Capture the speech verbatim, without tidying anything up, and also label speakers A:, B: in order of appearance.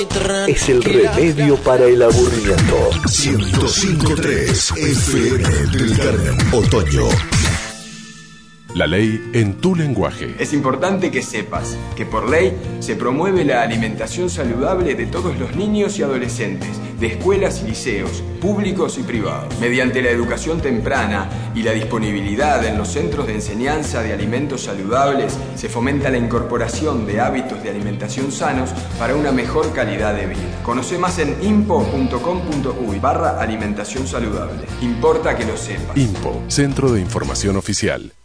A: Es el remedio para el aburrimiento.
B: ciento cinco punto tres F M del Carmen. Otoño.
C: La ley en tu lenguaje.
D: Es importante que sepas que por ley se promueve la alimentación saludable de todos los niños y adolescentes, de escuelas y liceos, públicos y privados. Mediante la educación temprana y la disponibilidad en los centros de enseñanza de alimentos saludables, se fomenta la incorporación de hábitos de alimentación sanos para una mejor calidad de vida. Conoce más en impo punto com punto uy barra alimentación saludable. Importa que lo sepas.
C: IMPO, Centro de Información Oficial.